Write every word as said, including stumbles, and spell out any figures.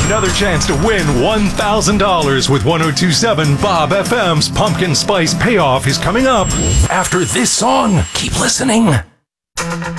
Another chance to win one thousand dollars with one oh two point seven Bob F M's Pumpkin Spice Payoff is coming up after this song. Keep listening.